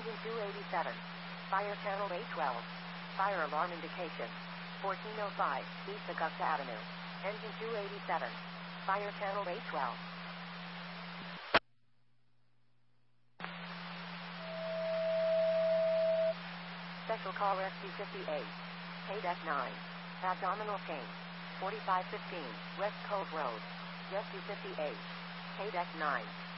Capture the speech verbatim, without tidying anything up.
Engine two eighty-seven. Fire channel A twelve. Fire alarm indication. fourteen oh five, East Augusta Avenue. Engine two eighty-seven. Fire channel A twelve. Special call Rescue fifty-eight. K-Deck nine. Abdominal pain. forty-five fifteen, West Cove Road. Rescue fifty-eight. K-Deck nine.